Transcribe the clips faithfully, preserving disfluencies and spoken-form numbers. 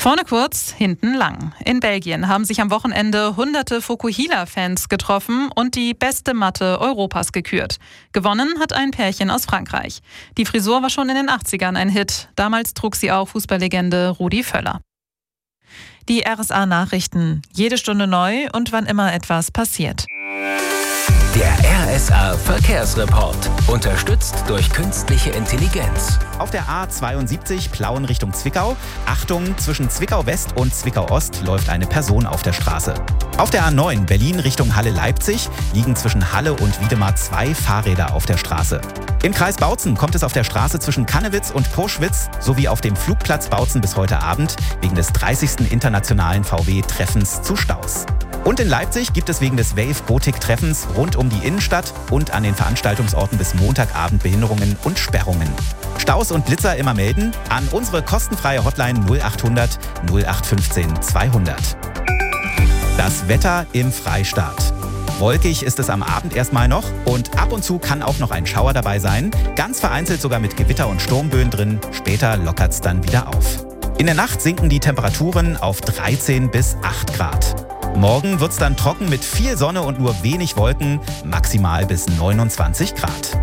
Vorne kurz, hinten lang. In Belgien haben sich am Wochenende hunderte Fokuhila-Fans getroffen und die beste Matte Europas gekürt. Gewonnen hat ein Pärchen aus Frankreich. Die Frisur war schon in den achtzigern ein Hit. Damals trug sie auch Fußballlegende Rudi Völler. Die R S A-Nachrichten. Jede Stunde neu und wann immer etwas passiert. Der R S A-Verkehrsreport. Unterstützt durch künstliche Intelligenz. Auf der A zweiundsiebzig Plauen Richtung Zwickau. Achtung, zwischen Zwickau West und Zwickau Ost läuft eine Person auf der Straße. Auf der A neun Berlin Richtung Halle-Leipzig liegen zwischen Halle und Wiedemar zwei Fahrräder auf der Straße. Im Kreis Bautzen kommt es auf der Straße zwischen Kannewitz und Purschwitz sowie auf dem Flugplatz Bautzen bis heute Abend wegen des dreißigsten internationalen V W-Treffens zu Staus. Und in Leipzig gibt es wegen des Wave-Gotik-Treffens rund um die Innenstadt und an den Veranstaltungsorten bis Montagabend Behinderungen und Sperrungen. Staus und Blitzer immer melden an unsere kostenfreie Hotline null achthundert null acht fünfzehn zweihundert. Das Wetter im Freistaat. Wolkig ist es am Abend erstmal noch und ab und zu kann auch noch ein Schauer dabei sein. Ganz vereinzelt sogar mit Gewitter und Sturmböen drin. Später lockert es dann wieder auf. In der Nacht sinken die Temperaturen auf dreizehn bis acht Grad. Morgen wird's dann trocken mit viel Sonne und nur wenig Wolken, maximal bis neunundzwanzig Grad.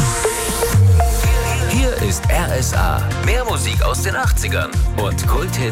Hier ist R S A. Mehr Musik aus den achtzigern und Kulthits